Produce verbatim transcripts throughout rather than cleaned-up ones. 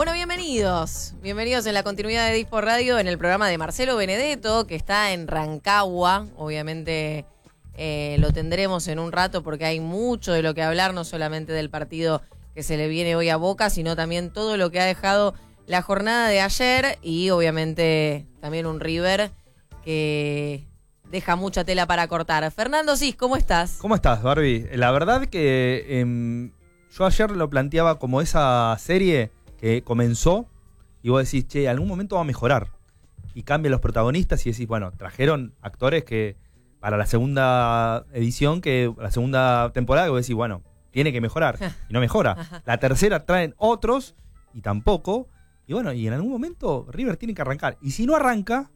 Bueno, bienvenidos. Bienvenidos en la continuidad de Dispo Radio en el programa de Marcelo Benedetto, que está en Rancagua. Obviamente eh, lo tendremos en un rato porque hay mucho de lo que hablar, no solamente del partido que se le viene hoy a Boca, sino también todo lo que ha dejado la jornada de ayer y obviamente también un River que deja mucha tela para cortar. Fernando Cis, ¿cómo estás? ¿Cómo estás, Barbie? La verdad que eh, yo ayer lo planteaba como esa serie que comenzó y vos decís, che, algún momento va a mejorar. Y cambian los protagonistas y decís, bueno, trajeron actores que para la segunda edición, que la segunda temporada, que vos decís, bueno, tiene que mejorar. Y no mejora. La tercera traen otros y tampoco. Y bueno, y en algún momento River tiene que arrancar. Y si no arranca,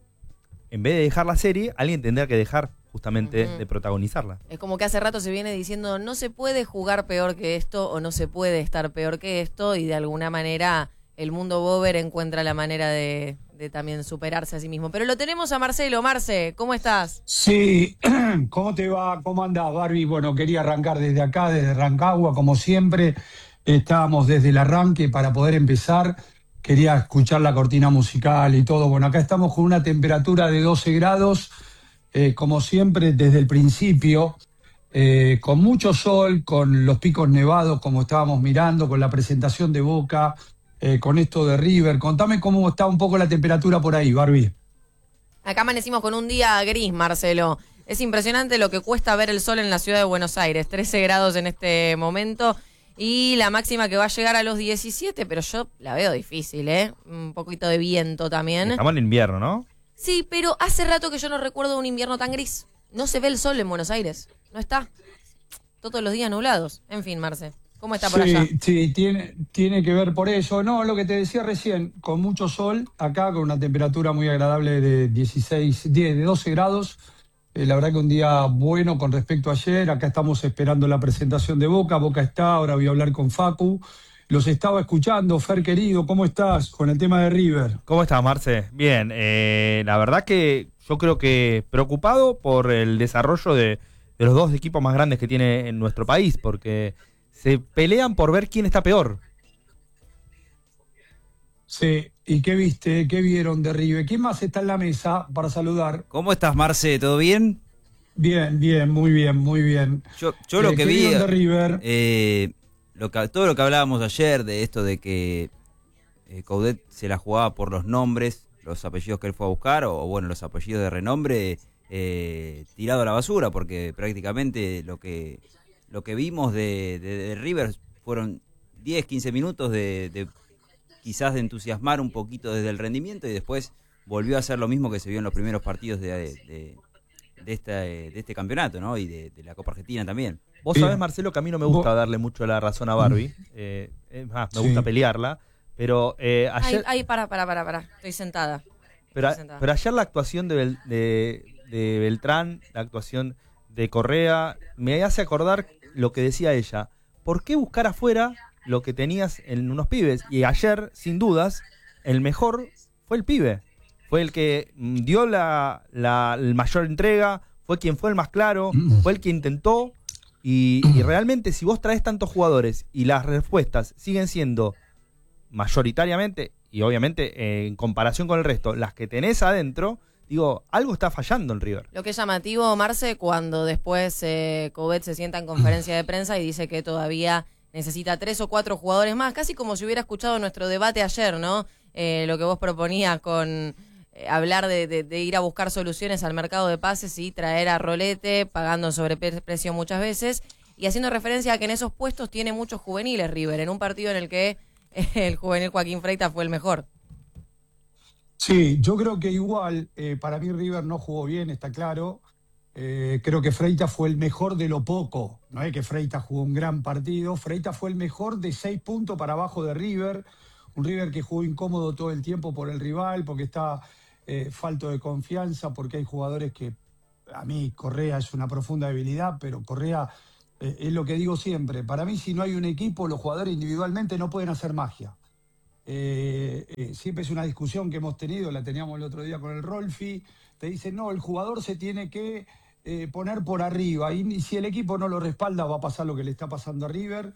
en vez de dejar la serie, alguien tendrá que dejar justamente uh-huh. de protagonizarla. Es como que hace rato se viene diciendo, no se puede jugar peor que esto o no se puede estar peor que esto, y de alguna manera el mundo Bober encuentra la manera de, de también superarse a sí mismo. Pero lo tenemos a Marcelo. Marce, ¿cómo estás? Sí, ¿cómo te va? ¿Cómo andás, Barbie? Bueno, quería arrancar desde acá, desde Rancagua, como siempre. Estábamos desde el arranque para poder empezar. Quería escuchar la cortina musical y todo. Bueno, acá estamos con una temperatura de doce grados, eh, como siempre, desde el principio, eh, con mucho sol, con los picos nevados, como estábamos mirando, con la presentación de Boca, eh, con esto de River. Contame cómo está un poco la temperatura por ahí, Barbie. Acá amanecimos con un día gris, Marcelo. Es impresionante lo que cuesta ver el sol en la ciudad de Buenos Aires. trece grados en este momento. Y la máxima que va a llegar a los diecisiete, pero yo la veo difícil, ¿eh? Un poquito de viento también. Estamos en invierno, ¿no? Sí, pero hace rato que yo no recuerdo un invierno tan gris. No se ve el sol en Buenos Aires. No está. Todos los días nublados. En fin, Marce, ¿cómo está por sí, allá? Sí, tiene, tiene que ver por eso. No, lo que te decía recién, con mucho sol, acá con una temperatura muy agradable de dieciséis, diez, de doce grados. Eh, la verdad que un día bueno con respecto a ayer. Acá estamos esperando la presentación de Boca. Boca está, ahora voy a hablar con Facu. Los estaba escuchando. Fer, querido, ¿cómo estás con el tema de River? ¿Cómo estás, Marce? Bien, eh, la verdad que yo creo que preocupado por el desarrollo de, de los dos equipos más grandes que tiene en nuestro país, porque se pelean por ver quién está peor. Sí, ¿y qué viste? ¿Qué vieron de River? ¿Quién más está en la mesa para saludar? ¿Cómo estás, Marce? ¿Todo bien? Bien, bien, muy bien, muy bien. Yo, yo lo eh, que ¿qué vi, vieron de River? Eh, lo que, todo lo que hablábamos ayer de esto de que eh, Coudet se la jugaba por los nombres, los apellidos que él fue a buscar, o, o bueno, los apellidos de renombre, eh, tirado a la basura, porque prácticamente lo que lo que vimos de, de, de River fueron diez, quince minutos de... de quizás de entusiasmar un poquito desde el rendimiento y después volvió a hacer lo mismo que se vio en los primeros partidos de, de, de, este, de este campeonato, ¿no? Y de, de la Copa Argentina también. Vos sabés, Marcelo, que a mí no me gusta ¿Vos? darle mucho la razón a Barbie. Eh, es más, me sí. gusta pelearla. Pero eh, ayer... Ay, ay, para, para, para, para. Estoy sentada. Pero, Estoy sentada. pero ayer la actuación de, Bel, de, de Beltrán, la actuación de Correa, me hace acordar lo que decía ella. ¿Por qué buscar afuera lo que tenías en unos pibes? Y ayer, sin dudas, el mejor fue el pibe. Fue el que dio la, la, la mayor entrega, fue quien fue el más claro, fue el que intentó. Y, y realmente, si vos traes tantos jugadores y las respuestas siguen siendo mayoritariamente, y obviamente eh, en comparación con el resto, las que tenés adentro, digo, algo está fallando en River. Lo que es llamativo, Marce, cuando después eh, Coudet se sienta en conferencia de prensa y dice que todavía necesita tres o cuatro jugadores más, casi como si hubiera escuchado nuestro debate ayer, ¿no? Eh, lo que vos proponías con eh, hablar de, de, de ir a buscar soluciones al mercado de pases y traer a Rolete, pagando sobreprecio muchas veces, y haciendo referencia a que en esos puestos tiene muchos juveniles River, en un partido en el que eh, el juvenil Joaquín Freitas fue el mejor. Sí, yo creo que igual, eh, para mí River no jugó bien, está claro. Eh, creo que Freitas fue el mejor de lo poco. No es que Freitas jugó un gran partido. Freitas fue el mejor de seis puntos para abajo de River. Un River que jugó incómodo todo el tiempo por el rival, porque está eh, falto de confianza, porque hay jugadores que, a mí Correa es una profunda debilidad, pero Correa eh, es lo que digo siempre. Para mí, si no hay un equipo, los jugadores individualmente no pueden hacer magia. Eh, eh, siempre es una discusión que hemos tenido, la teníamos el otro día con el Rolfi. Te dicen, no, el jugador se tiene que eh, poner por arriba, y, y si el equipo no lo respalda va a pasar lo que le está pasando a River.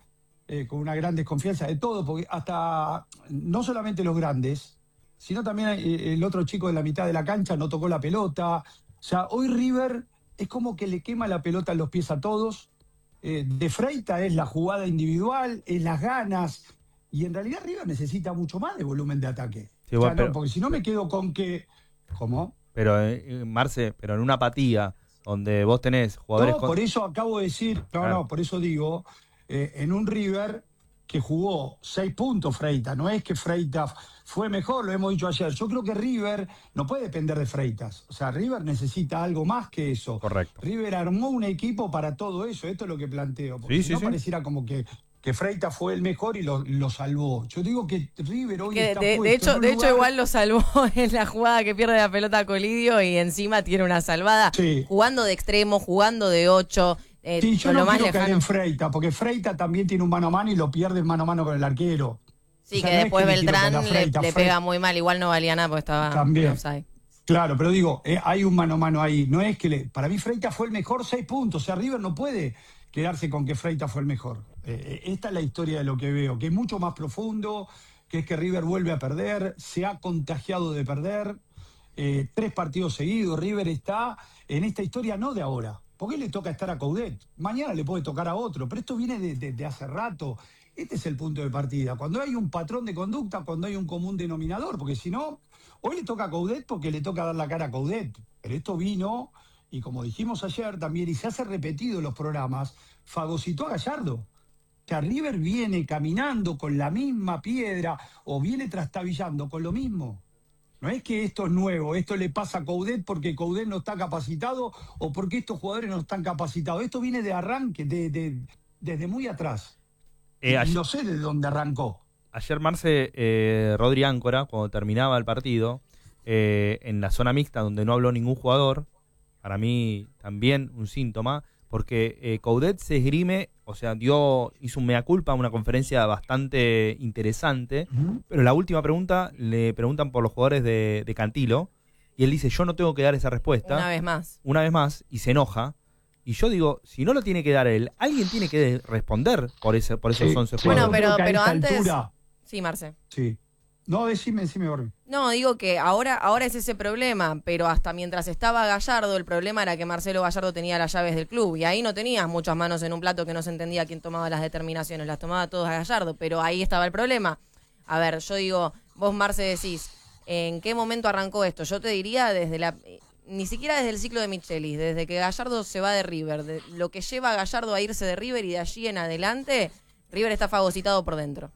eh, con una gran desconfianza de todo, porque hasta no solamente los grandes, sino también eh, el otro chico de la mitad de la cancha no tocó la pelota. O sea, hoy River es como que le quema la pelota en los pies a todos. Eh, de Freitas es la jugada individual, es las ganas, y en realidad River necesita mucho más de volumen de ataque. Sí, o sea, bueno, no, pero, porque si no me quedo con que... ¿Cómo? pero eh, Marce, pero en una apatía donde vos tenés jugadores... No, con... por eso acabo de decir, no, Claro. no, por eso digo, eh, en un River que jugó seis puntos Freitas, no es que Freitas fue mejor, lo hemos dicho ayer. Yo creo que River no puede depender de Freitas. O sea, River necesita algo más que eso. Correcto. River armó un equipo para todo eso, esto es lo que planteo. Porque Sí, si sí, no sí. pareciera como que, que Freitas fue el mejor y lo, lo salvó. Yo digo que River hoy Que está de, puesto de hecho, en un de hecho lugar- igual lo salvó en la jugada que pierde la pelota a Colidio y encima tiene una salvada. Sí. Jugando de extremo, jugando de ocho. Eh, Sí, yo lo no más quiero caer lejano. en Freitas, porque Freitas también tiene un mano a mano y lo pierde mano a mano con el arquero. Sí, O sea, que no es después que le quiero Beltrán poner a le, Freitas, le Freitas- pega muy mal. Igual no valía nada porque estaba También. en offside. Claro, pero digo, eh, hay un mano a mano ahí. No es que le, para mí Freitas fue el mejor seis puntos. O sea, River no puede quedarse con que Freitas fue el mejor. Eh, esta es la historia de lo que veo, que es mucho más profundo, que es que River vuelve a perder, se ha contagiado de perder. Eh, tres partidos seguidos, River está en esta historia no de ahora. ¿Por qué le toca estar a Coudet? Mañana le puede tocar a otro, pero esto viene de, de- de hace rato. Este es el punto de partida. Cuando hay un patrón de conducta, cuando hay un común denominador, porque si no, hoy le toca a Coudet porque le toca dar la cara a Coudet. Pero esto vino, y como dijimos ayer también, y se hace repetido en los programas, fagocitó a Gallardo. O sea, River viene caminando con la misma piedra o viene trastabillando con lo mismo. No es que esto es nuevo, esto le pasa a Coudet porque Coudet no está capacitado o porque estos jugadores no están capacitados. Esto viene de arranque, de, de- desde muy atrás. Eh, ayer, No sé de dónde arrancó. ayer Marce, eh, Rodri Áncora, cuando terminaba el partido, eh, en la zona mixta donde no habló ningún jugador, para mí también un síntoma, porque eh, Coudet se esgrime, o sea, dio, hizo un mea culpa, una conferencia bastante interesante, Ujú. pero la última pregunta le preguntan por los jugadores de, de Cantilo, y él dice, yo no tengo que dar esa respuesta, Una vez más. una vez más, y se enoja. Y yo digo, si no lo tiene que dar él, alguien tiene que responder por ese, por esos Sí. once Bueno, jugadores. pero- Creo que a pero esta antes- altura- Sí, Marce. sí. No, decime, decime, Borri. No, digo que ahora, ahora es ese problema, pero hasta mientras estaba Gallardo, el problema era que Marcelo Gallardo tenía las llaves del club y ahí no tenías muchas manos en un plato que no se entendía quién tomaba las determinaciones, las tomaba todas a Gallardo, pero ahí estaba el problema. A ver, yo digo, vos Marce decís, ¿en qué momento arrancó esto? Yo te diría desde la... Ni siquiera desde el ciclo de Michelis, desde que Gallardo se va de River, de lo que lleva a Gallardo a irse de River y de allí en adelante, River está fagocitado por dentro.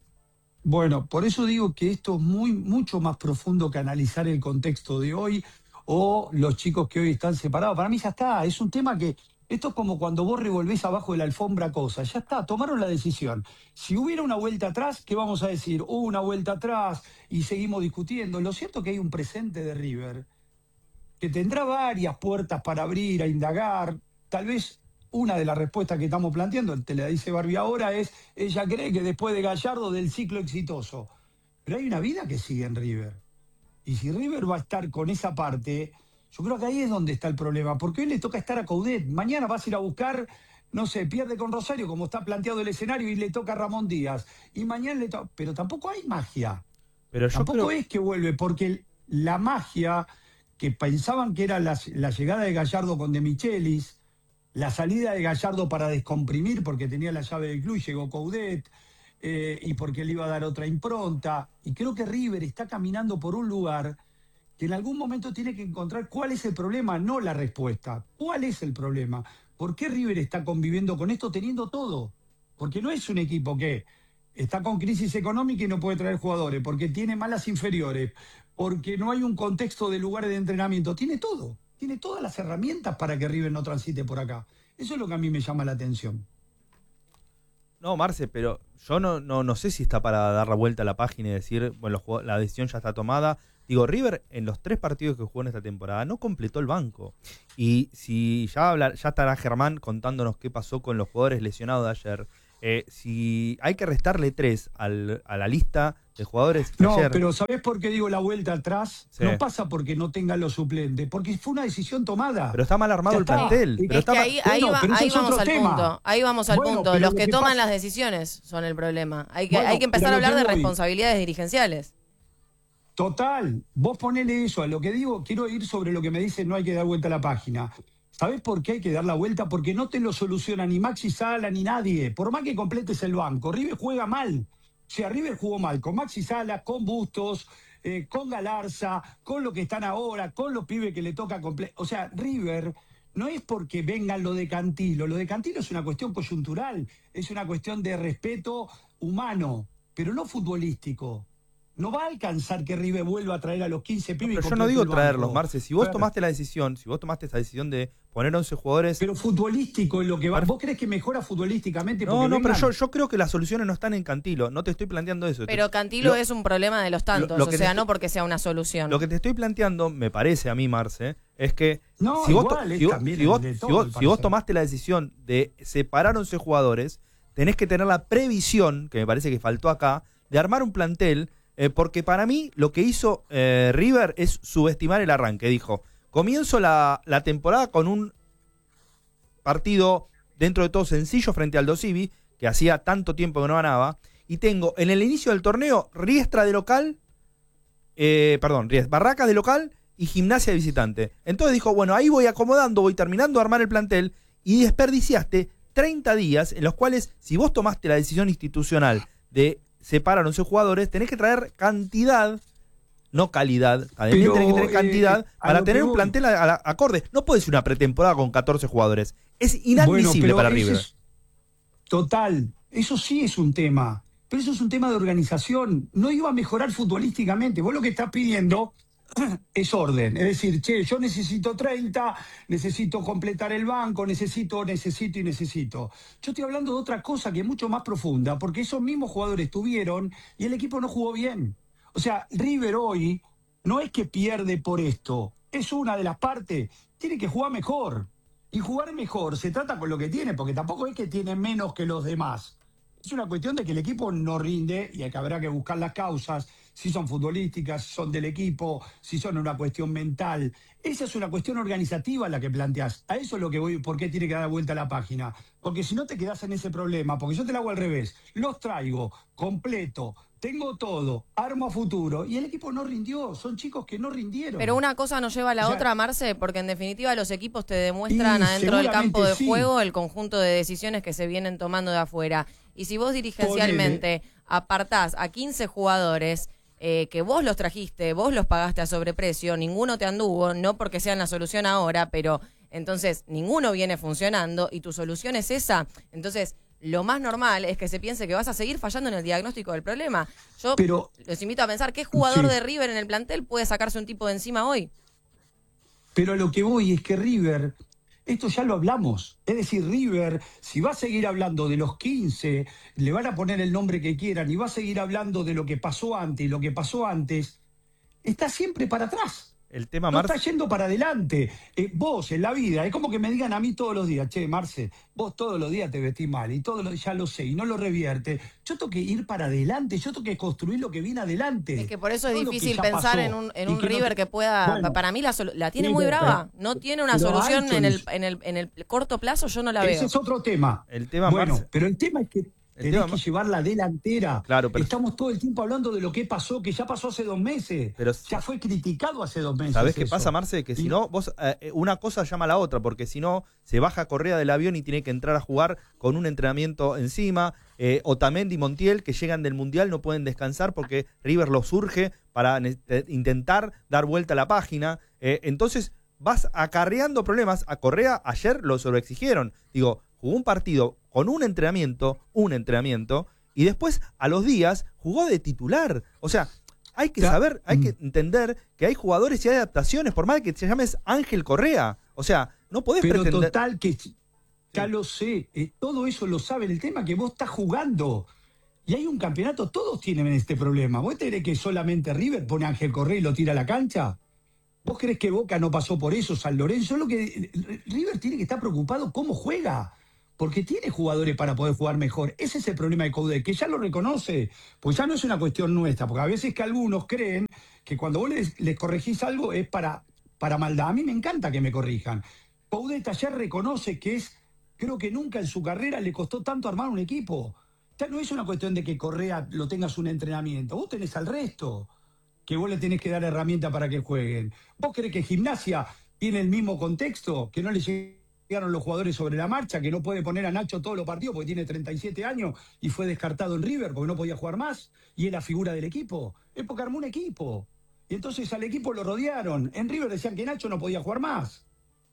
Bueno, por eso digo que esto es muy, mucho más profundo que analizar el contexto de hoy o los chicos que hoy están separados. Para mí ya está, es un tema que, esto es como cuando vos revolvés abajo de la alfombra cosas, ya está, tomaron la decisión. Si hubiera una vuelta atrás, ¿qué vamos a decir? Hubo una vuelta atrás y seguimos discutiendo. Lo cierto es que hay un presente de River que tendrá varias puertas para abrir, a indagar, tal vez... Una de las respuestas que estamos planteando, te la dice Barbie ahora, es ella cree que después de Gallardo del ciclo exitoso. Pero hay una vida que sigue en River. Y si River va a estar con esa parte, yo creo que ahí es donde está el problema. Porque hoy le toca estar a Coudet. Mañana vas a ir a buscar, no sé, pierde con Rosario, como está planteado el escenario, y le toca a Ramón Díaz. Y mañana le toca... Pero tampoco hay magia. Pero yo Tampoco creo, es que vuelve, porque la magia que pensaban que era la, la llegada de Gallardo con De Michelis, la salida de Gallardo para descomprimir porque tenía la llave del club y llegó Coudet, eh, y porque le iba a dar otra impronta. Y creo que River está caminando por un lugar que en algún momento tiene que encontrar cuál es el problema, no la respuesta. ¿Cuál es el problema? ¿Por qué River está conviviendo con esto teniendo todo? Porque no es un equipo que está con crisis económica y no puede traer jugadores, porque tiene malas inferiores, porque no hay un contexto de lugares de entrenamiento. Tiene todo. Tiene todas las herramientas para que River no transite por acá. Eso es lo que a mí me llama la atención. no, Marce, pero yo no, no, no sé si está para dar la vuelta a la página y decir, bueno, los jugad- la decisión ya está tomada. Digo, River en los tres partidos que jugó en esta temporada no completó el banco. Y si ya habla, ya estará Germán contándonos qué pasó con los jugadores lesionados de ayer. eh, si hay que restarle tres al, a la lista de jugadores que No, ayer... pero ¿sabés por qué digo la vuelta atrás? Sí. No pasa porque no tengan los suplentes, porque fue una decisión tomada. Pero está mal armado Ya el está. plantel. Es Pero Es está que mal- ahí, ahí, Bueno, va- pero ese ahí es vamos otro al tema. punto. Ahí vamos al Bueno, punto. pero Los lo que que toman pasa- las decisiones son el problema. Hay que, Bueno, hay que empezar pero a lo hablar que de voy- responsabilidades dirigenciales. Total, vos ponele eso. A lo que digo, quiero ir sobre lo que me dice, no hay que dar vuelta a la página. ¿Sabés por qué hay que dar la vuelta? Porque no te lo soluciona ni Maxi Sala ni nadie. Por más que completes el banco, River juega mal. O sea, River jugó mal con Maxi Sala, con Bustos, eh, con Galarza, con lo que están ahora, con los pibes que le toca completar. O sea, River no es porque vengan lo de Cantilo. Lo de Cantilo es una cuestión coyuntural, es una cuestión de respeto humano, pero no futbolístico. No va a alcanzar que River vuelva a traer a los quince No, pibes. y pero yo complete no digo el banco. traerlos, Marce. Si vos Fer, tomaste la decisión, si vos tomaste esa decisión de poner once jugadores... Pero futbolístico es lo que va. Perf- ¿Vos crees que mejora futbolísticamente? No, porque no, pero vengan? yo, yo creo que las soluciones no están en Cantilo. No te estoy planteando eso. Pero Te- Cantilo lo- es un problema de los tantos, lo o que sea, te- no porque sea una solución. Lo que te estoy planteando, me parece a mí, Marce, es que No, si, vos, to- igual, es si, vos, también si el vos- de si todo, vos- me si vos parece. tomaste la decisión de separar once jugadores, tenés que tener la previsión, que me parece que faltó acá, de armar un plantel, eh, porque para mí lo que hizo eh, River es subestimar el arranque. Dijo, comienzo la, la temporada con un partido dentro de todo sencillo frente al Dosivi, que hacía tanto tiempo que no ganaba, y tengo en el inicio del torneo Riestra de local, eh, perdón, Ries- Barracas de local y Gimnasia de visitante. Entonces dijo, bueno, ahí voy acomodando, voy terminando de armar el plantel, y desperdiciaste treinta días en los cuales, si vos tomaste la decisión institucional de separar once jugadores, tenés que traer cantidad, no calidad, también Pero, tenés que tener eh, cantidad a para lo que tener un voy. plantel a- a la- acorde. No puede ser una pretemporada con catorce jugadores. Es Bueno, inadmisible pero para ese River. es- total, eso sí es un tema. Pero eso es un tema de organización. No iba a mejorar futbolísticamente. Vos lo que estás pidiendo es orden. Es decir, che, yo necesito treinta, necesito completar el banco, necesito, necesito y necesito. Yo estoy hablando de otra cosa que es mucho más profunda, porque esos mismos jugadores tuvieron y el equipo no jugó bien. O sea, River hoy no es que pierde por esto, es una de las partes. Tiene que jugar mejor. Y jugar mejor se trata con lo que tiene, porque tampoco es que tiene menos que los demás. Es una cuestión de que el equipo no rinde y que habrá que buscar las causas, si son futbolísticas, si son del equipo, si son una cuestión mental. Esa es una cuestión organizativa la que planteás. A eso es lo que voy, ¿por qué tiene que dar vuelta a la página? Porque si no te quedás en ese problema, porque yo te lo hago al revés, los traigo completo, tengo todo, armo a futuro, y el equipo no rindió, son chicos que no rindieron. Pero una cosa no lleva a la O sea, otra, Marce, porque en definitiva los equipos te demuestran Y adentro del campo de seguramente sí. juego el conjunto de decisiones que se vienen tomando de afuera. Y si vos dirigencialmente apartás a quince jugadores eh, que vos los trajiste, vos los pagaste a sobreprecio, ninguno te anduvo, no porque sean la solución ahora, pero entonces ninguno viene funcionando y tu solución es esa, entonces lo más normal es que se piense que vas a seguir fallando en el diagnóstico del problema. Yo Pero- los invito a pensar, ¿qué jugador Sí. de River en el plantel puede sacarse un tipo de encima hoy? Pero a lo que voy es que River, esto ya lo hablamos. Es decir, River, si va a seguir hablando de los quince, le van a poner el nombre que quieran y va a seguir hablando de lo que pasó antes y lo que pasó antes, está siempre para atrás. El tema, No Marce, está yendo para adelante. Eh, vos, en la vida, es como que me digan a mí todos los días, che, Marce, vos todos los días te vestís mal y todos los, ya lo sé, y no lo revierte. Yo tengo que ir para adelante, yo tengo que construir lo que viene adelante. Es que por eso es No lo que difícil ya pensar pasó en un, en y un que no River te- que pueda... Bueno, para mí la, solu- la tiene sí, muy pero- brava. No tiene una pero solución Anthony- en el, en, el, en el corto plazo, yo no la Ese veo. es otro tema. el tema, Bueno, Marce, pero el tema es que tenés tema, que Mar- llevar la delantera. Claro, pero- Estamos todo el tiempo hablando de lo que pasó, que ya pasó hace dos meses. Pero- ya fue criticado hace dos meses. ¿sabés qué eso. pasa, Marce? Que si Y- no, vos eh, una cosa llama a la otra, porque si no, se baja Correa del avión y tiene que entrar a jugar con un entrenamiento encima. Eh, Otamendi y Montiel, que llegan del Mundial, no pueden descansar porque River los urge para ne- eh, intentar dar vuelta a la página. Eh, entonces, vas acarreando problemas. A Correa ayer lo sobreexigieron. Digo, jugó un partido con un entrenamiento, un entrenamiento, y después, a los días, jugó de titular. O sea, hay que Ya. saber, hay Mm. que entender que hay jugadores y hay adaptaciones, por más que te llames Ángel Correa. O sea, no podés Pero pretender... total que ya lo sé, eh, todo eso lo saben. El tema es que vos estás jugando. Y hay un campeonato, todos tienen este problema. ¿Vos te crees que solamente River pone a Ángel Correa y lo tira a la cancha? ¿Vos crees que Boca no pasó por eso, San Lorenzo? Lo que River tiene que estar preocupado cómo juega. porque tiene jugadores para poder jugar mejor. Ese es el problema de Coudet, que ya lo reconoce, pues ya no es una cuestión nuestra, porque a veces que algunos creen que cuando vos les, les corregís algo es para, para maldad. A mí me encanta que me corrijan. Coudet ayer reconoce que es, creo que nunca en su carrera le costó tanto armar un equipo. Ya no es una cuestión de que Correa lo tengas un entrenamiento, vos tenés al resto, que vos le tenés que dar herramientas para que jueguen. ¿Vos creés que Gimnasia tiene el mismo contexto, que no le llegaron los jugadores sobre la marcha, que no puede poner a Nacho todos los partidos porque tiene treinta y siete años y fue descartado en River porque no podía jugar más y es la figura del equipo? Es porque armó un equipo. Y entonces al equipo lo rodearon. En River decían que Nacho no podía jugar más.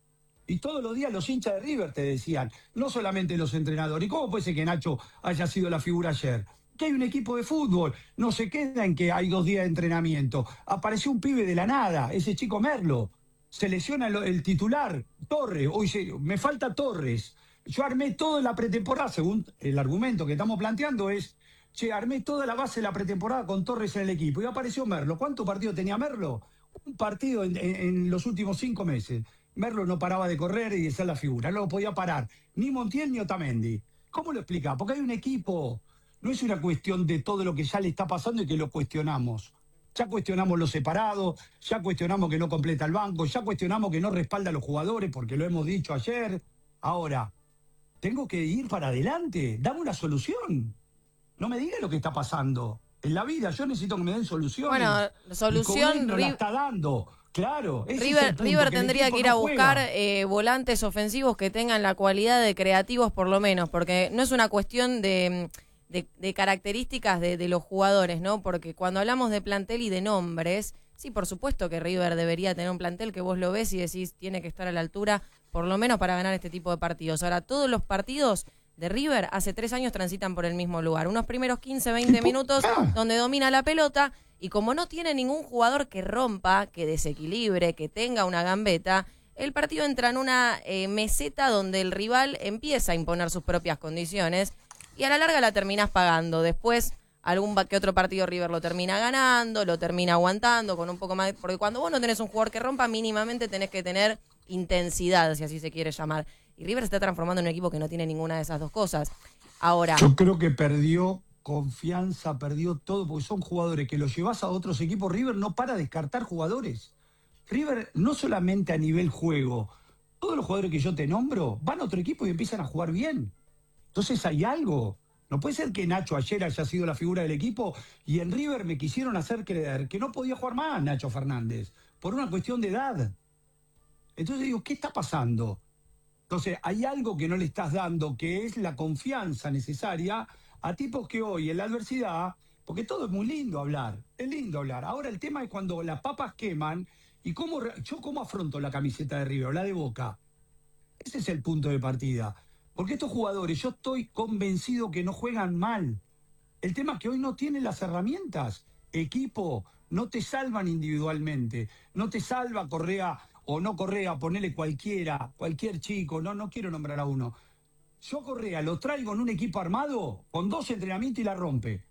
Y todos los días los hinchas de River te decían, no solamente los entrenadores. ¿Y cómo puede ser que Nacho haya sido la figura ayer? Que hay un equipo de fútbol, no se queda en que hay dos días de entrenamiento. Apareció un pibe de la nada, ese chico Merlo. Se lesiona el, el titular, Torres. Oye, me falta Torres. Yo armé toda la pretemporada, según el argumento que estamos planteando es, che, armé toda la base de la pretemporada con Torres en el equipo. Y apareció Merlo. ¿Cuántos partidos tenía Merlo? Un partido en, en, en los últimos cinco meses. Merlo no paraba de correr y de ser la figura. No lo podía parar ni Montiel ni Otamendi. ¿Cómo lo explica? Porque hay un equipo. No es una cuestión de todo lo que ya le está pasando y que lo cuestionamos. Ya cuestionamos los separados, ya cuestionamos que no completa el banco, ya cuestionamos que no respalda a los jugadores, porque lo hemos dicho ayer. Ahora, tengo que ir para adelante. Dame una solución. No me digas lo que está pasando. En la vida yo necesito que me den soluciones. Bueno, solución... no la está dando. Claro, ese River, es el punto, River que el tendría equipo que ir a no buscar juega. eh, volantes ofensivos que tengan la cualidad de creativos por lo menos, porque no es una cuestión de, de, de características de, de los jugadores, ¿no? Porque cuando hablamos de plantel y de nombres, sí, por supuesto que River debería tener un plantel que vos lo ves y decís tiene que estar a la altura, por lo menos para ganar este tipo de partidos. Ahora, todos los partidos de River hace tres años transitan por el mismo lugar. Unos primeros quince, veinte minutos donde domina la pelota. Y como no tiene ningún jugador que rompa, que desequilibre, que tenga una gambeta, el partido entra en una eh, meseta donde el rival empieza a imponer sus propias condiciones y a la larga la terminás pagando. Después algún que otro partido River lo termina ganando, lo termina aguantando con un poco más... De, porque cuando vos no tenés un jugador que rompa, mínimamente tenés que tener intensidad, si así se quiere llamar. Y River se está transformando en un equipo que no tiene ninguna de esas dos cosas. Ahora... Yo creo que perdió... confianza, perdió todo, porque son jugadores que los llevas a otros equipos. River no para de descartar jugadores. River no solamente a nivel juego, todos los jugadores que yo te nombro van a otro equipo y empiezan a jugar bien. Entonces hay algo. No puede ser que Nacho ayer haya sido la figura del equipo y en River me quisieron hacer creer que no podía jugar más Nacho Fernández por una cuestión de edad. Entonces digo, ¿qué está pasando? Entonces hay algo que no le estás dando, que es la confianza necesaria a tipos que hoy en la adversidad, porque todo es muy lindo hablar, es lindo hablar. Ahora el tema es cuando las papas queman y cómo, yo cómo afronto la camiseta de River, la de Boca. Ese es el punto de partida. Porque estos jugadores, yo estoy convencido que no juegan mal. El tema es que hoy no tienen las herramientas. Equipo, no te salvan individualmente. No te salva Correa o no Correa, ponele cualquiera, cualquier chico, no, no quiero nombrar a uno. Yo Correa lo traigo en un equipo armado con dos entrenamientos y la rompe.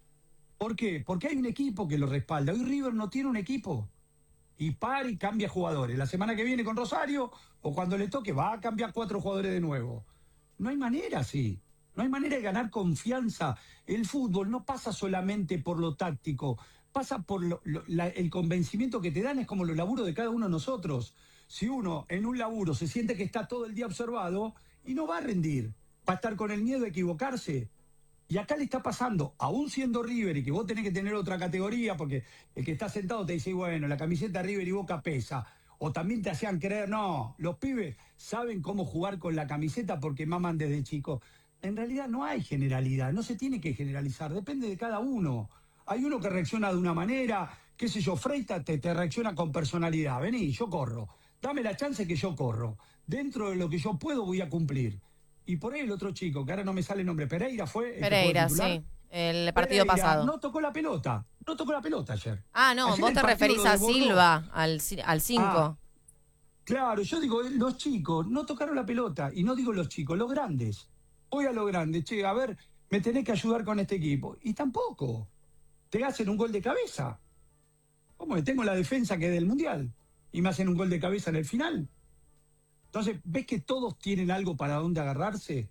¿Por qué? Porque hay un equipo que lo respalda. Hoy River no tiene un equipo. Y para y cambia jugadores. La semana que viene con Rosario o cuando le toque va a cambiar cuatro jugadores de nuevo. No hay manera así. No hay manera de ganar confianza. El fútbol no pasa solamente por lo táctico. Pasa por lo, lo, la, el convencimiento que te dan, es como los laburos de cada uno de nosotros. Si uno en un laburo se siente que está todo el día observado... y no va a rendir, va a estar con el miedo de equivocarse. Y acá le está pasando, aún siendo River y que vos tenés que tener otra categoría, porque el que está sentado te dice, bueno, la camiseta River y Boca pesa. O también te hacían creer, no, los pibes saben cómo jugar con la camiseta porque maman desde chicos. En realidad no hay generalidad, no se tiene que generalizar, depende de cada uno. Hay uno que reacciona de una manera, qué sé yo, Freitas te, te reacciona con personalidad. Vení, yo corro. Dame la chance que yo corro. Dentro de lo que yo puedo voy a cumplir. Y por ahí el otro chico, que ahora no me sale el nombre, Pereira fue... Pereira, sí, el partido Pereira pasado. No tocó la pelota, no tocó la pelota ayer. Ah, no, Ayer vos el te partido referís lo a desbordó. Silva, al al cinco. Ah, claro, yo digo, los chicos no tocaron la pelota. Y no digo los chicos, los grandes. Voy a los grandes, che, a ver, me tenés que ayudar con este equipo. Y tampoco. Te hacen un gol de cabeza. ¿Cómo? Tengo la defensa que es del Mundial. Y me hacen un gol de cabeza en el final. Entonces, ¿ves que todos tienen algo para dónde agarrarse?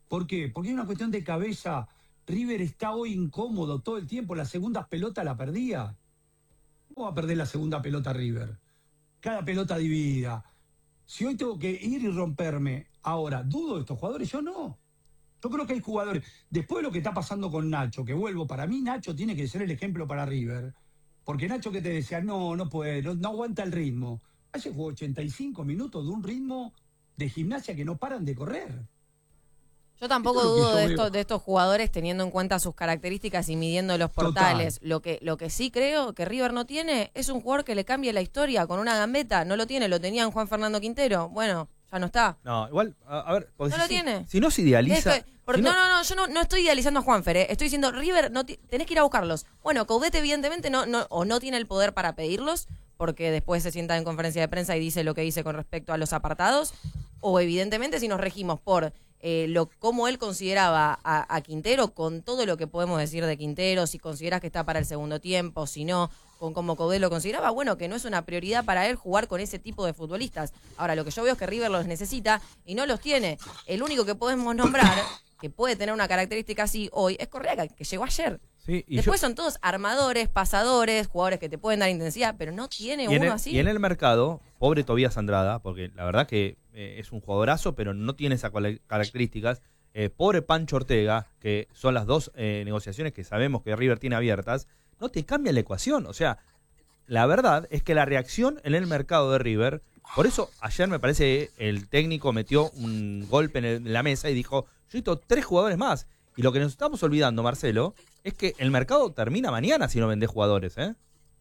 ¿Por qué? Porque es una cuestión de cabeza. River está hoy incómodo todo el tiempo. Las segundas pelotas la perdía. ¿Cómo va a perder la segunda pelota River? Cada pelota dividida. Si hoy tengo que ir y romperme, ahora, ¿dudo de estos jugadores? Yo no. Yo creo que hay jugadores. Después de lo que está pasando con Nacho, que vuelvo, para mí Nacho tiene que ser el ejemplo para River. Porque Nacho que te decía, no, no puede, no, no aguanta el ritmo. Ayer jugó ochenta y cinco minutos de un ritmo de gimnasia que no paran de correr. Yo tampoco Esto es lo que dudo yo de, veo. estos, de estos jugadores teniendo en cuenta sus características y midiendo los portales. Lo que, lo que sí creo que River no tiene es un jugador que le cambie la historia con una gambeta. No lo tiene, lo tenía en Juan Fernando Quintero. Bueno, ya no está. No, igual, a, a ver, porque No si, lo si- tiene. si no se idealiza. Es que- por- si no, no, no, yo no, no estoy idealizando a Juanfer, ¿eh? Estoy diciendo, River, no ti- tenés que ir a buscarlos. Bueno, Coudet evidentemente no, no, o no tiene el poder para pedirlos, porque después se sienta en conferencia de prensa y dice lo que dice con respecto a los apartados, o evidentemente si nos regimos por eh, lo cómo él consideraba a, a Quintero, con todo lo que podemos decir de Quintero, si consideras que está para el segundo tiempo, si no, con cómo Coudet lo consideraba, bueno, que no es una prioridad para él jugar con ese tipo de futbolistas. Ahora, lo que yo veo es que River los necesita y no los tiene. El único que podemos nombrar, que puede tener una característica así hoy, es Correa, que llegó ayer. Sí, y Después yo- son todos armadores, pasadores, jugadores que te pueden dar intensidad, pero no tiene y en, uno el, así. y en el mercado, pobre Tobías Andrada, porque la verdad que eh, es un jugadorazo, pero no tiene esas cual- características. Eh, pobre Pancho Ortega, que son las dos eh, negociaciones que sabemos que River tiene abiertas, no te cambia la ecuación. O sea, la verdad es que la reacción en el mercado de River, por eso ayer me parece que el técnico metió un golpe en, el- en la mesa y dijo, yo necesito tres jugadores más. Y lo que nos estamos olvidando, Marcelo, es que el mercado termina mañana si no vendés jugadores, ¿eh?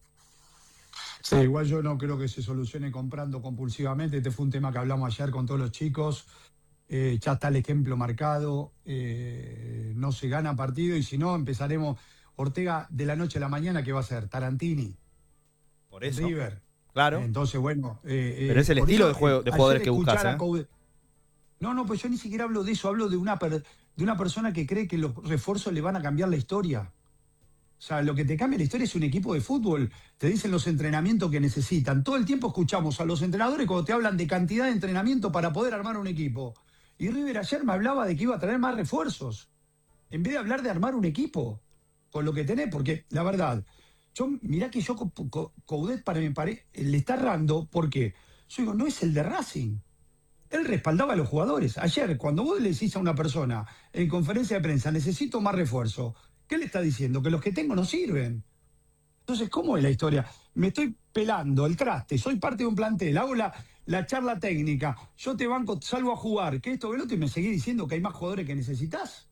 Sí, igual yo no creo que se solucione comprando compulsivamente. Este fue un tema que hablamos ayer con todos los chicos. Eh, ya está el ejemplo marcado. Eh, no se gana partido y si no, empezaremos. Ortega de la noche a la mañana, ¿qué va a hacer? Tarantini, Por eso. River. Claro. Entonces, bueno. eh, Pero es el por estilo eso, de juego- de ayer jugadores que escuchar buscas, a ¿eh? Coudet- No, no, pues yo ni siquiera hablo de eso. Hablo de una, per- de una persona que cree que los refuerzos le van a cambiar la historia. O sea, lo que te cambia la historia es un equipo de fútbol. Te dicen los entrenamientos que necesitan. Todo el tiempo escuchamos a los entrenadores cuando te hablan de cantidad de entrenamiento para poder armar un equipo. Y River ayer me hablaba de que iba a traer más refuerzos. En vez de hablar de armar un equipo con lo que tenés. Porque, la verdad, yo mirá que yo, Co- Co- Coudet para me pare, le está errando porque yo digo, no es el de Racing. Él respaldaba a los jugadores. Ayer, cuando vos le decís a una persona en conferencia de prensa, necesito más refuerzo, ¿qué le está diciendo? Que los que tengo no sirven. Entonces, ¿cómo es la historia? Me estoy pelando el traste, soy parte de un plantel, hago la, la charla técnica, yo te banco, salgo a jugar, que esto, que lo otro, y me seguís diciendo que hay más jugadores que necesitas.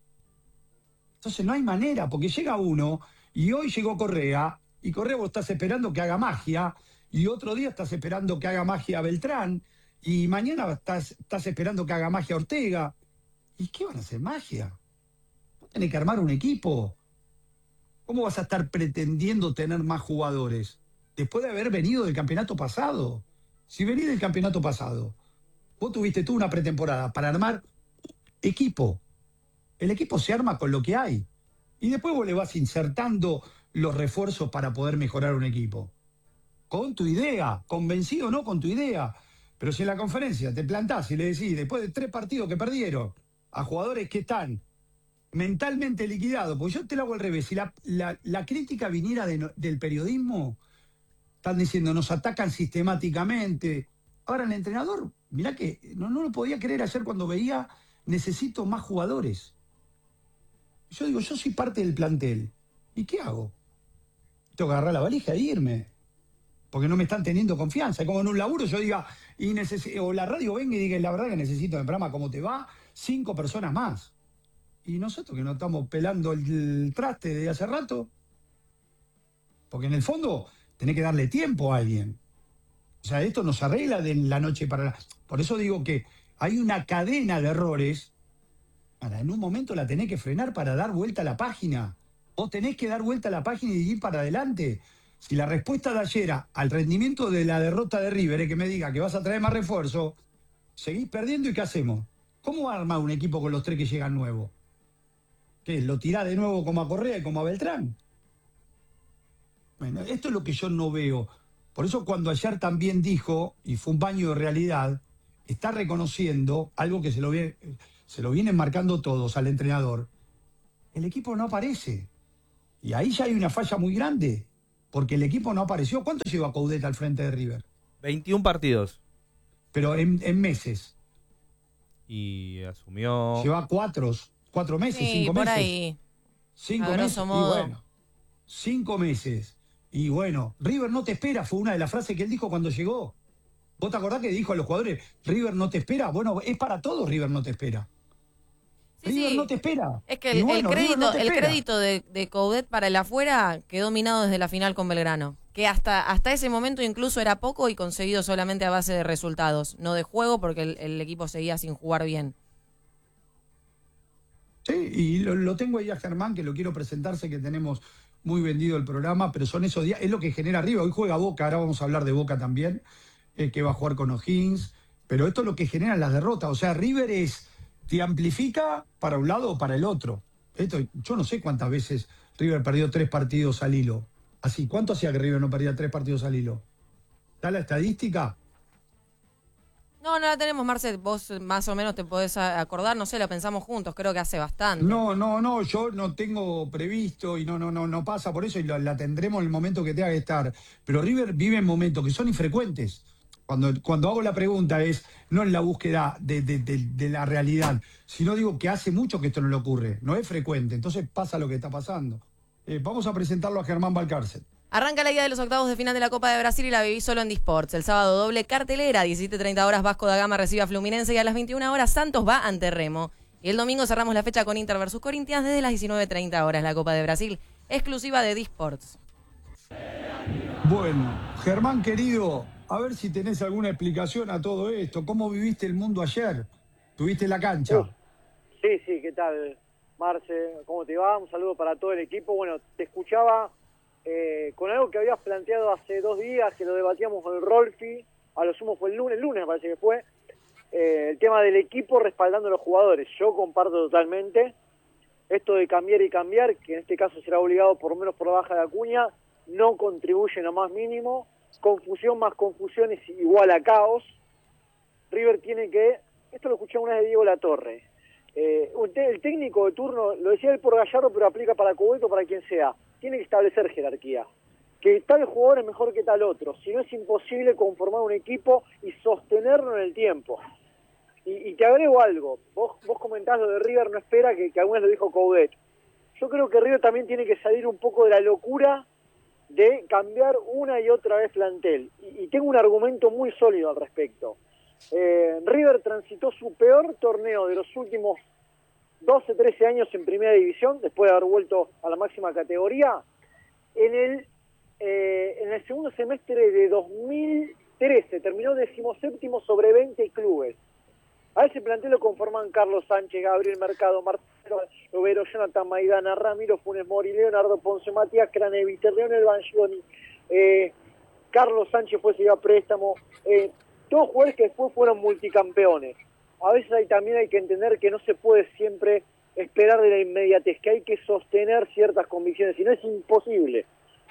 Entonces no hay manera, porque llega uno, y hoy llegó Correa, y Correa vos estás esperando que haga magia, y otro día estás esperando que haga magia Beltrán, y mañana estás, estás esperando que haga magia Ortega. ¿Y qué van a hacer magia? Vos tenés que armar un equipo. ¿Cómo vas a estar pretendiendo tener más jugadores? Después de haber venido del campeonato pasado. Si venís del campeonato pasado, vos tuviste tú una pretemporada para armar equipo. El equipo se arma con lo que hay. Y después vos le vas insertando los refuerzos para poder mejorar un equipo. Con tu idea, convencido o no con tu idea. Pero si en la conferencia te plantás y le decís, después de tres partidos que perdieron, a jugadores que están mentalmente liquidados, porque yo te lo hago al revés, si la, la, la crítica viniera de no- del periodismo, están diciendo, nos atacan sistemáticamente. Ahora el entrenador, mirá que no, no lo podía creer ayer cuando veía, necesito más jugadores. Yo digo, yo soy parte del plantel. ¿Y qué hago? Tengo que agarrar la valija e irme. Porque no me están teniendo confianza. Es como en un laburo yo diga, y necesi- o la radio venga y diga, la verdad que necesito en el programa, ¿cómo te va? Cinco personas más. Y nosotros que nos estamos pelando el traste de hace rato. Porque en el fondo tenés que darle tiempo a alguien. O sea, esto no se arregla de la noche para la... Por eso digo que hay una cadena de errores. Ahora, en un momento la tenés que frenar para dar vuelta a la página. Vos tenés que dar vuelta a la página y ir para adelante. Si la respuesta de ayer al rendimiento de la derrota de River es que me diga que vas a traer más refuerzo, seguís perdiendo y ¿qué hacemos? ¿Cómo va a armar un equipo con los tres que llegan nuevos? ¿Qué? ¿Lo tirás de nuevo como a Correa y como a Beltrán? Bueno, esto es lo que yo no veo. Por eso cuando ayer también dijo, y fue un baño de realidad, está reconociendo algo que se lo, ve- se lo vienen marcando todos al entrenador, el equipo no aparece. Y ahí ya hay una falla muy grande, porque el equipo no apareció. ¿Cuánto lleva Coudet al frente de River? veintiún partidos. Pero en, en meses. Y asumió... Lleva cuatro, cuatro meses, Sí, cinco por meses. ahí. Cinco A meses. grosso Y modo. bueno, cinco meses. Y bueno, River no te espera, fue una de las frases que él dijo cuando llegó. ¿Vos te acordás que dijo a los jugadores, River no te espera? Bueno, es para todos River no te espera. Sí, River sí. no te espera. Es que Y el, bueno, el River crédito, no te el espera. crédito de, de Coudet para el afuera quedó minado desde la final con Belgrano. Que hasta, hasta ese momento incluso era poco y conseguido solamente a base de resultados, no de juego, porque el, el equipo seguía sin jugar bien. Sí, y lo, lo tengo ahí a Germán, que lo quiero presentar, sé que tenemos muy vendido el programa, pero son esos días, es lo que genera River. Hoy juega Boca, ahora vamos a hablar de Boca también, eh, que va a jugar con O'Higgins, pero esto es lo que genera las derrotas. O sea, River es, te amplifica para un lado o para el otro. Esto, yo no sé cuántas veces River perdió tres partidos al hilo. Así, ¿cuánto hacía que River no perdía tres partidos al hilo? ¿Está la estadística? No, no la tenemos, Marce, vos más o menos te podés a- acordar, no sé, la pensamos juntos, creo que hace bastante. No, no, no, yo no tengo previsto y no, no, no, no pasa por eso y la, la tendremos en el momento que tenga que estar. Pero River vive en momentos que son infrecuentes. Cuando, cuando hago la pregunta es no en la búsqueda de, de- de- de la realidad, sino digo que hace mucho que esto no le ocurre, no es frecuente, entonces pasa lo que está pasando. Eh, vamos a presentarlo a Germán Valcárcel. Arranca la ida de los octavos de final de la Copa de Brasil y la viví solo en Disports. El sábado doble cartelera, diecisiete treinta horas Vasco da Gama recibe a Fluminense y a las veintiuna horas Santos va ante Remo. Y el domingo cerramos la fecha con Inter versus Corinthians desde las diecinueve treinta horas la Copa de Brasil, exclusiva de Disports. Bueno, Germán querido, a ver si tenés alguna explicación a todo esto. ¿Cómo viviste el mundo ayer? ¿Tuviste la cancha? Uh, sí, sí, ¿qué tal, Marce? ¿Cómo te va? Un saludo para todo el equipo. Bueno, te escuchaba eh, con algo que habías planteado hace dos días, que lo debatíamos con el Rolfi, a lo sumo fue el lunes, el lunes me parece que fue, eh, el tema del equipo respaldando a los jugadores. Yo comparto totalmente esto de cambiar y cambiar, que en este caso será obligado por lo menos por la baja de Acuña, no contribuye en lo más mínimo. Confusión más confusión es igual a caos. River tiene que, esto lo escuché una vez de Diego Latorre, eh, el técnico de turno, lo decía él por Gallardo, pero aplica para Coudet o para quien sea, tiene que establecer jerarquía. Que tal jugador es mejor que tal otro, si no es imposible conformar un equipo y sostenerlo en el tiempo. Y, y te agrego algo, vos, vos comentás lo de River no espera, que, que alguna vez lo dijo Coudet. Yo creo que River también tiene que salir un poco de la locura de cambiar una y otra vez plantel. Y, y tengo un argumento muy sólido al respecto. Eh, River transitó su peor torneo de los últimos doce, trece años en primera división, después de haber vuelto a la máxima categoría, en el, eh, en el segundo semestre de dos mil trece, terminó decimoséptimo sobre veinte clubes. A ese plantel lo conforman Carlos Sánchez, Gabriel Mercado, Marcelo Overo, Jonathan Maidana, Ramiro Funes Mori, Leonardo Ponce, Matías Craneviter, Leonel Bangioni, eh, Carlos Sánchez fue seguido a préstamo, eh, todos jugadores que después fueron multicampeones. A veces hay, también hay que entender que no se puede siempre esperar de la inmediatez, que hay que sostener ciertas convicciones, si no es imposible.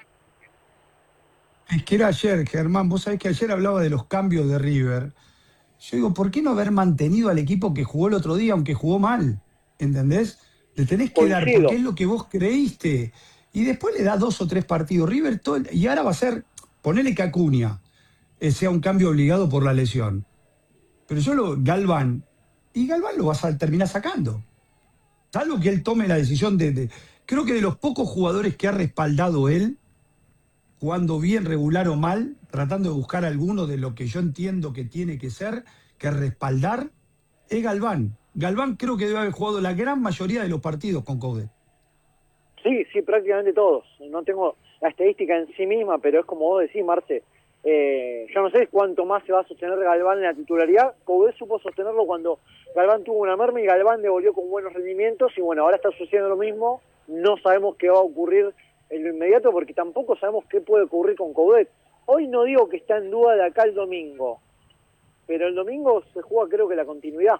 Es que era ayer, Germán, vos sabés que ayer hablaba de los cambios de River. Yo digo, ¿por qué no haber mantenido al equipo que jugó el otro día, aunque jugó mal? ¿Entendés? Le tenés que dar, Coincido. porque es lo que vos creíste. Y después le da dos o tres partidos. River, todo el- y ahora va a ser, ponele que Acuña eh, sea un cambio obligado por la lesión. Pero yo lo, Galván, y Galván lo vas a terminar sacando. Salvo que él tome la decisión de, de- creo que de los pocos jugadores que ha respaldado él, jugando bien, regular o mal, tratando de buscar alguno de lo que yo entiendo que tiene que ser, que respaldar, es Galván. Galván creo que debe haber jugado la gran mayoría de los partidos con Coudet. Sí, sí, prácticamente todos. No tengo la estadística en sí misma, pero es como vos decís, Marce, eh, yo no sé cuánto más se va a sostener Galván en la titularidad. Coudet supo sostenerlo cuando Galván tuvo una merma y Galván devolvió con buenos rendimientos y bueno, ahora está sucediendo lo mismo. No sabemos qué va a ocurrir en lo inmediato porque tampoco sabemos qué puede ocurrir con Coudet. Hoy no digo que está en duda de acá el domingo, pero el domingo se juega creo que la continuidad.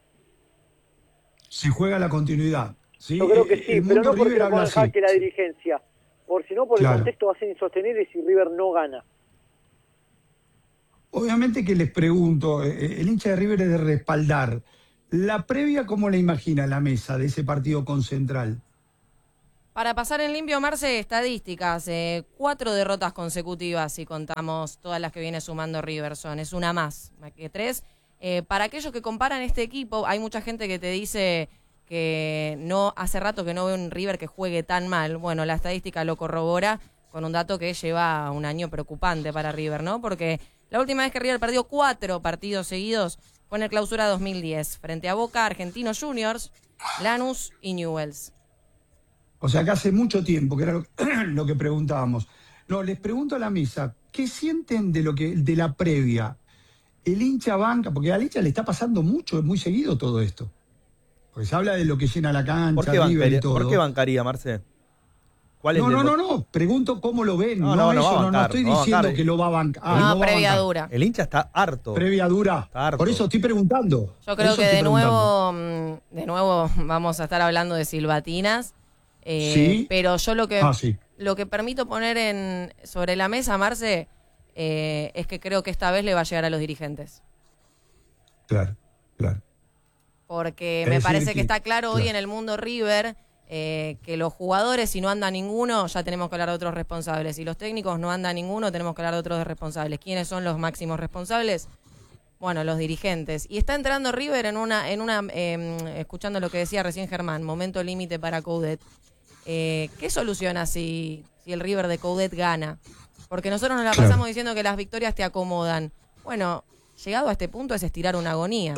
Se juega la continuidad. ¿Sí? Yo creo que Eh, sí, el pero mundo no porque River lo habla ponga en así. jaque la dirigencia, por si no por Claro. el contexto va a ser insostenible si River no gana. Obviamente que les pregunto, eh, el hincha de River es de respaldar La previa, ¿cómo la imagina la mesa de ese partido con Central? Para pasar en limpio, Marce, estadísticas, eh, cuatro derrotas consecutivas, si contamos todas las que viene sumando Riverson, es una más, más que tres. Eh, para aquellos que comparan este equipo, hay mucha gente que te dice que no hace rato que no ve un River que juegue tan mal. Bueno, la estadística lo corrobora con un dato que lleva un año preocupante para River, ¿no? Porque la última vez que River perdió cuatro partidos seguidos fue en el Clausura dos mil diez, frente a Boca, Argentinos Juniors, Lanús y Newell's. O sea, que hace mucho tiempo, que era lo, lo que preguntábamos. No, les pregunto a la mesa, ¿qué sienten de lo que de la previa? El hincha banca, porque al hincha le está pasando mucho, muy seguido todo esto. Porque se habla de lo que llena la cancha, ¿Por qué, River y bancaría, todo. ¿Por qué bancaría, Marce? ¿Cuál es No, el no, mo- no, no, pregunto cómo lo ven. No, No, no, no eso, va a no, no bancar, estoy no va a diciendo bancar. que lo va a bancar. Ah, No, va a previa bancar. dura. El hincha está harto. Previa dura. Está harto. Por eso estoy preguntando. Yo Por creo eso que estoy de preguntando. nuevo, mm, de nuevo vamos a estar hablando de silbatinas, eh, Sí. pero yo lo que Ah, sí. lo que permito poner en sobre la mesa, Marce, eh, es que creo que esta vez le va a llegar a los dirigentes. Claro, claro. Porque Es me decir parece que- que está claro hoy claro. en el mundo River eh, que los jugadores, si no anda ninguno, ya tenemos que hablar de otros responsables. Si los técnicos no anda ninguno, tenemos que hablar de otros responsables. ¿Quiénes son los máximos responsables? Bueno, los dirigentes. Y está entrando River en una, en una eh, escuchando lo que decía recién Germán, momento límite para Coudet. Eh, ¿Qué soluciona si, si el River de Coudet gana? Porque nosotros nos la Claro. pasamos diciendo que las victorias te acomodan. Bueno, llegado a este punto es estirar una agonía.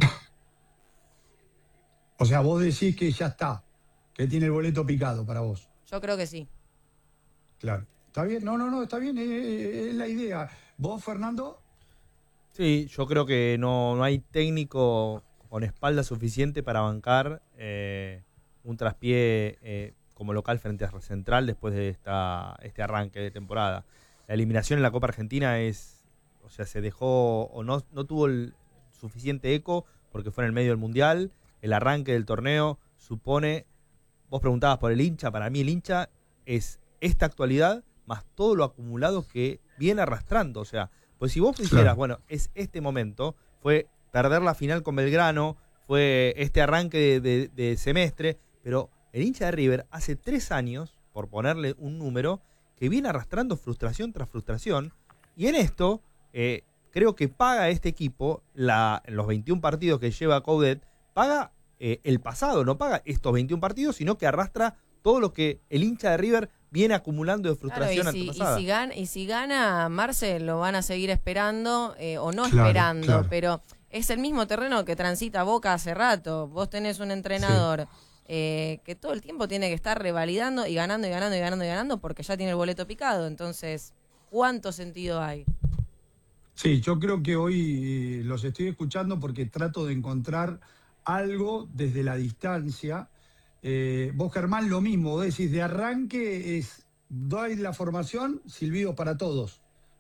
O sea, vos decís que ya está, que tiene el boleto picado para vos. Yo creo que sí. Claro. ¿Está bien? No, no, no, está bien, es, es la idea. ¿Vos, Fernando? Sí, yo creo que no, no hay técnico con espalda suficiente para bancar eh, un traspié eh, como local frente a Central después de esta este arranque de temporada. La eliminación en la Copa Argentina es, o sea, se dejó o no, no tuvo el suficiente eco porque fue en el medio del Mundial. El arranque del torneo supone, vos preguntabas por el hincha, para mí el hincha es esta actualidad más todo lo acumulado que viene arrastrando, o sea, pues si vos dijeras, Claro. bueno, es este momento, fue perder la final con Belgrano, fue este arranque de, de- de semestre, pero el hincha de River hace tres años, por ponerle un número, que viene arrastrando frustración tras frustración, y en esto eh, creo que paga este equipo, la, en los veintiún partidos que lleva Coudet, paga eh, el pasado, no paga estos veintiún partidos, sino que arrastra todo lo que el hincha de River viene acumulando de Claro, frustración y, si, y, antepasada. si gana, y si gana Marce, lo van a seguir esperando eh, o no Claro, esperando, claro. pero es el mismo terreno que transita Boca hace rato. Vos tenés un entrenador eh, que todo el tiempo tiene que estar revalidando y ganando y ganando y ganando y ganando porque ya tiene el boleto picado. Entonces, ¿cuánto sentido hay? Sí, yo creo que hoy eh, los estoy escuchando porque trato de encontrar algo desde la distancia. Eh, vos, Germán, lo mismo, vos decís, de arranque es, doy la formación, silbido para todos.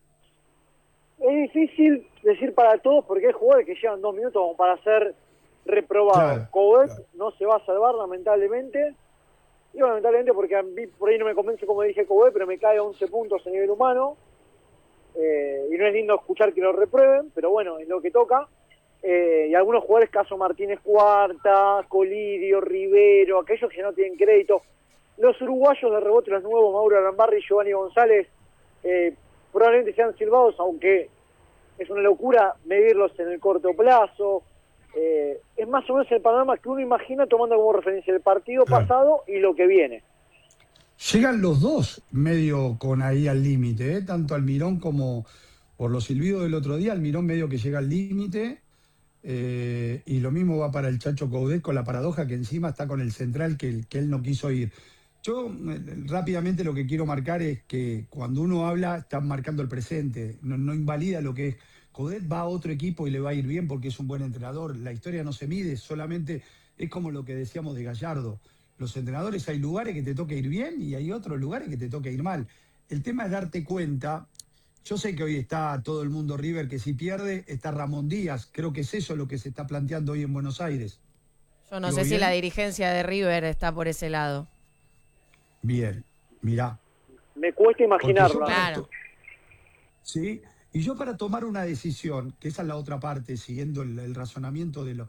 Es difícil decir para todos porque hay jugadores que llevan dos minutos como para ser reprobados. Claro, Coudet claro. no se va a salvar, lamentablemente. Y lamentablemente porque a mí por ahí no me convence, como dije, Coudet, pero me cae a once puntos a nivel humano. Eh, y no es lindo escuchar que lo reprueben, pero bueno, es lo que toca. Eh, y algunos jugadores, caso Martínez Cuarta, Colidio, Rivero, aquellos que no tienen crédito. Los uruguayos de rebote, los nuevos, Mauro Arambarri y Giovanni González, eh, probablemente sean silbados, aunque es una locura medirlos en el corto plazo. Eh, es más o menos el panorama que uno imagina tomando como referencia el partido Claro. pasado y lo que viene. Llegan los dos medio con ahí al límite, ¿eh? Tanto Almirón como por los silbidos del otro día, Almirón medio que llega al límite. Eh, y lo mismo va para el Chacho Coudet con la paradoja que encima está con el central que, que él no quiso ir. Yo eh, rápidamente lo que quiero marcar es que cuando uno habla está marcando el presente, no, no invalida lo que es. Coudet va a otro equipo y le va a ir bien porque es un buen entrenador. La historia no se mide, solamente es como lo que decíamos de Gallardo. Los entrenadores hay lugares que te toca ir bien y hay otros lugares que te toca ir mal. El tema es darte cuenta. Yo sé que hoy está todo el mundo River, que si pierde está Ramón Díaz. Creo que es eso lo que se está planteando hoy en Buenos Aires. Yo no ¿Digo sé si bien? la dirigencia de River está por ese lado. Bien, mirá. Me cuesta Porque imaginarlo. yo para Claro. to- ¿Sí? Y yo para tomar una decisión, que esa es la otra parte, siguiendo el, el razonamiento de, lo-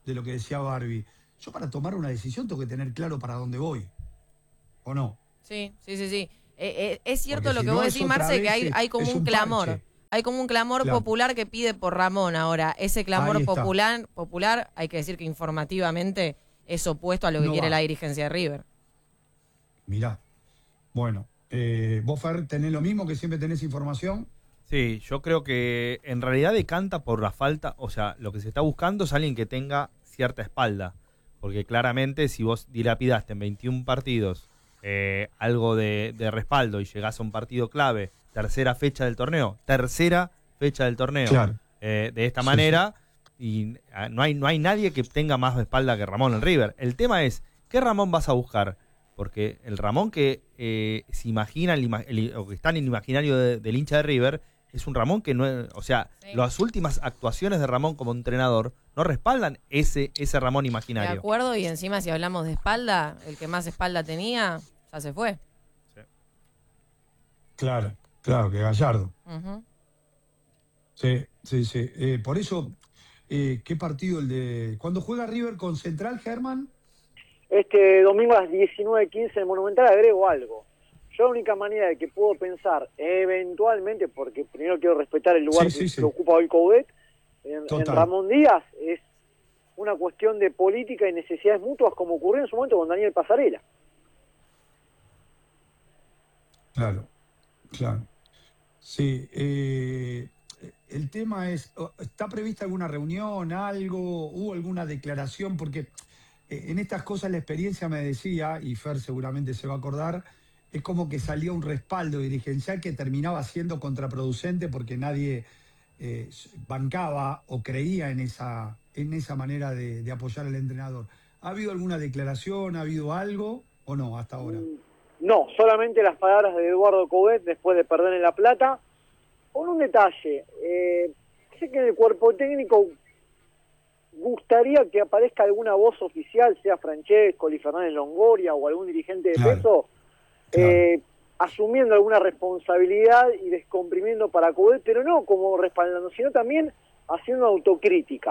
de lo que decía Barbie. Yo para tomar una decisión tengo que tener claro para dónde voy, ¿o no? Sí, sí, sí, sí. Eh, eh, es cierto Porque lo si que no vos es decís, otra Marce, vez, que hay, es- hay como es un un clamor. parche. Hay como un clamor Claro. popular que pide por Ramón. Ahora, ese clamor Ahí está. popular, popular, hay que decir que informativamente es opuesto a lo que No quiere va. la dirigencia de River. Mirá. Bueno, eh, vos, Fer, tenés lo mismo, que siempre tenés información. Sí, yo creo que en realidad decanta por la falta, o sea, lo que se está buscando es alguien que tenga cierta espalda, porque claramente si vos dilapidaste en veintiún partidos eh, algo de, de respaldo y llegás a un partido clave, tercera fecha del torneo, tercera fecha del torneo, Claro. eh, de esta Sí, manera, y ah, no hay, no hay nadie que tenga más espalda que Ramón en River. El tema es, ¿qué Ramón vas a buscar? Porque el Ramón que eh, se imagina, el ima- el- o que está en el imaginario de- del hincha de River, es un Ramón que no es, o sea, Sí. las últimas actuaciones de Ramón como entrenador no respaldan ese, ese Ramón De imaginario. acuerdo, y encima si hablamos de espalda, el que más espalda tenía, ya se fue. Claro, claro, que Gallardo. Ujú. Sí, sí, sí. Eh, por eso, eh, ¿qué partido el de... ¿Cuándo juega River con Central, Germán? Este domingo a las diecinueve quince en el Monumental agrego algo. Yo la única manera de que puedo pensar eventualmente, porque primero quiero respetar el lugar Sí, que, sí, sí. que ocupa hoy Coudet, en, en Total. Ramón Díaz, es una cuestión de política y necesidades mutuas como ocurrió en su momento con Daniel Pasarela. Claro, claro. Sí, eh, el tema es, ¿está prevista alguna reunión, algo, hubo alguna declaración? Porque eh, en estas cosas la experiencia me decía, y Fer seguramente se va a acordar, es como que salía un respaldo dirigencial que terminaba siendo contraproducente porque nadie eh, bancaba o creía en esa, en esa manera de, de apoyar al entrenador. ¿Ha habido alguna declaración, ha habido algo o no hasta ahora? No, solamente las palabras de Eduardo Coudet después de perder en La Plata. Con un detalle, eh, sé que en el cuerpo técnico gustaría que aparezca alguna voz oficial, sea Francescoli, Fernández Longoria o algún dirigente de Claro, peso, claro. eh, asumiendo alguna responsabilidad y descomprimiendo para Coudet, pero no como respaldando, sino también haciendo autocrítica.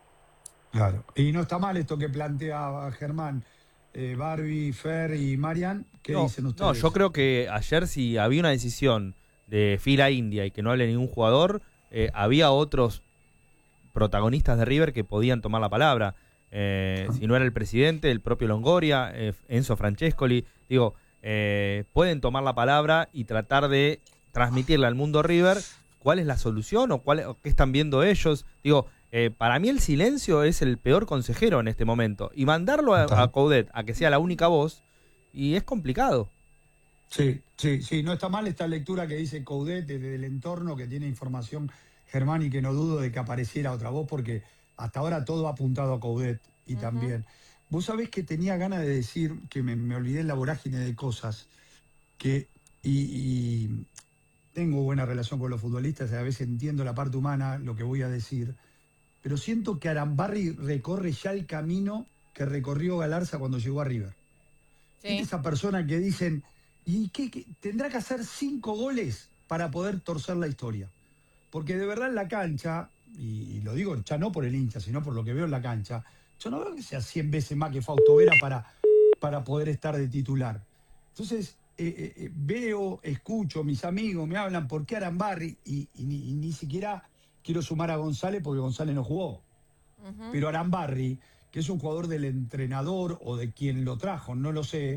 Claro. Y no está mal esto que plantea Germán, eh, Barbie, Fer y Marian. ¿Qué No, dicen no, ustedes? yo creo que ayer si había una decisión de fila india y que no hable ningún jugador, eh, había otros protagonistas de River que podían tomar la palabra. Eh, si no era el presidente, el propio Longoria, eh, Enzo Francescoli, digo, eh, pueden tomar la palabra y tratar de transmitirle al mundo River cuál es la solución o, cuál, o qué están viendo ellos. Digo, eh, para mí el silencio es el peor consejero en este momento. Y mandarlo a, a Coudet a que sea la única voz, y es complicado. Sí, sí, sí, no está mal esta lectura que dice Coudet desde el entorno, que tiene información Germán, y que no dudo de que apareciera otra voz, porque hasta ahora todo ha apuntado a Coudet y Ujú. también. Vos sabés que tenía ganas de decir, que me, me olvidé en la vorágine de cosas, que y, y tengo buena relación con los futbolistas, y a veces entiendo la parte humana, lo que voy a decir, pero siento que Arambarri recorre ya el camino que recorrió Galarza cuando llegó a River. Sí. ¿Viste esa persona que dicen, ¿y qué, qué? Tendrá que hacer cinco goles para poder torcer la historia? Porque de verdad en la cancha, y, y lo digo ya no por el hincha, sino por lo que veo en la cancha, yo no veo que sea cien veces más que Fausto Vera para, para poder estar de titular. Entonces, eh, eh, eh, veo, escucho, mis amigos me hablan, ¿por qué Arambarri? Y, y ni, y ni siquiera quiero sumar a González porque González no jugó. Ujú. Pero Arambarri, que es un jugador del entrenador o de quien lo trajo, no lo sé,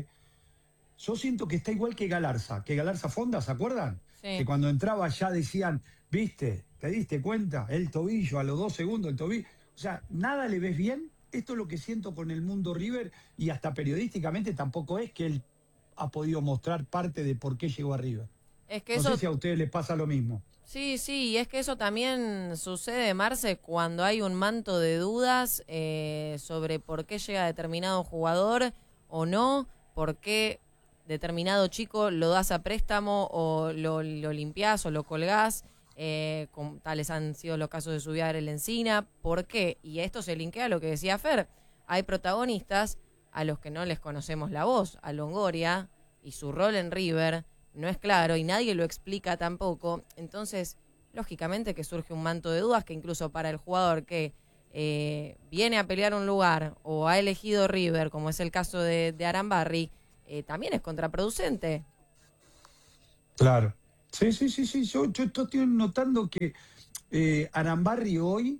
yo siento que está igual que Galarza, que Galarza Fonda, ¿se acuerdan? Sí. Que cuando entraba ya decían, viste, ¿te diste cuenta? El tobillo, a los dos segundos el tobillo. O sea, ¿nada le ves bien? Esto es lo que siento con el mundo River, y hasta periodísticamente tampoco es que él ha podido mostrar parte de por qué llegó a River. Es que No eso sé si a ustedes les pasa lo mismo. Sí, sí, y es que eso también sucede, Marce, cuando hay un manto de dudas eh, sobre por qué llega determinado jugador o no, por qué determinado chico lo das a préstamo o lo, lo limpiás o lo colgás, eh, con, tales han sido los casos de Subiar el Encina, ¿por qué? Y esto se linkea a lo que decía Fer, hay protagonistas a los que no les conocemos la voz, a Longoria y su rol en River no es claro y nadie lo explica tampoco, entonces lógicamente que surge un manto de dudas que incluso para el jugador que eh, viene a pelear un lugar o ha elegido River, como es el caso de, de Arambarri, eh, también es contraproducente. Claro. Sí, sí, sí, sí. Yo, yo estoy notando que eh, Arambarri hoy...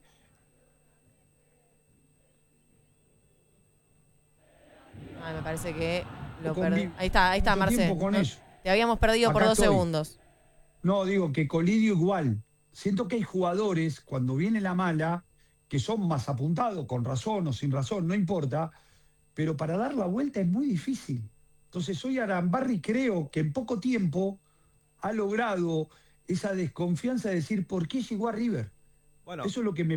Ay, me parece que lo perdí. convive Ahí está, ahí está, mucho Marce. tiempo con No, ellos. te habíamos perdido por Acá dos estoy. segundos. No, digo que Colidio igual. Siento que hay jugadores, cuando viene la mala, que son más apuntados, con razón o sin razón, no importa, pero para dar la vuelta es muy difícil. Entonces hoy Arambarri creo que en poco tiempo ha logrado esa desconfianza de decir, ¿por qué llegó a River? Bueno, Eso es lo que me